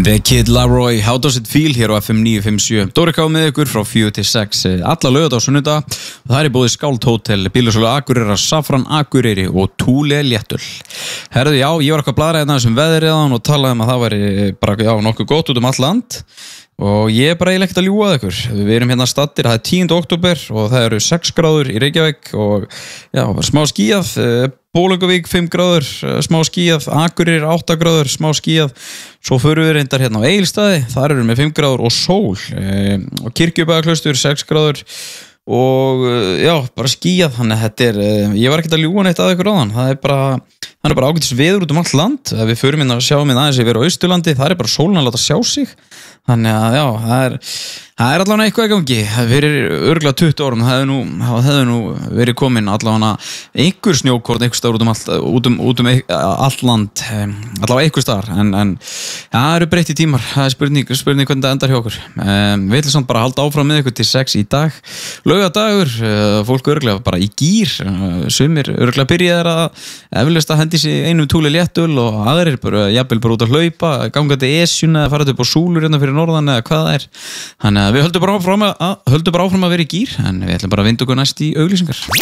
The Kid Laroi, How Does It Feel hér á FM 957. Dóri K með ykkur frá 4 til 6 alla laugardaga og sunnudaga. Það er í boði Skáld Hótel, Bílasölu Akureyrar, Safran Akureyri og Thule Léttul. Herðu, já, ég var eitthvað að bladra hérna þessum veðriðan og talaði að það væri bara nokkuð gott út all land. Og ég bara eiginlega ekkert að ljúga ykkur. Við erum hérna staddir, það er 10. október og það eru 6 gráður í Reykjavík og já, smá skýjað, Bolungarvík 5 gráður, smá skýjað, Akureyri 8 gráður, smá skýjað. Svo förum við reyndar hérna á Egilsstaði, þar erum við 5 gráður og sól, og Kirkjubæjarklaustur 6 gráður og já, bara skýjað. Þannig að þetta ég var ekkert að ljúga neitt að ykkur áðan. Það er bara ágætis veður út allt land. Ef við förum inn að sjáum aðeins yfir á Austurlandi, það er bara sólin að láta sjá sig. Þannig að já, það er allavega eitthvað í gangi. Fyrir örgulega 20 árum það hefði nú verið komin allavega einhver snjókorn einhver staðar út um allt land, allavega einhver staðar, en það eru breytti tímar. Það er spurning hvernig það endar hjá okkur. Við ætlum samt bara að halda áfram með ykkur til 6 í dag. Laugadagur, fólk örgulega bara í gír, sumir örgulega byrjaðir að eflaust að hendi sig einum Thule Léttul og aðrir jafnvel bara út að hlaupa, gangandi esjuna eða fara upp á súlur hérna fyrir norðan eða hvað það er. Þannig að við höldum bara áfram að vera í gír, en við ætlum bara að vinda okkur næst í auglýsingar.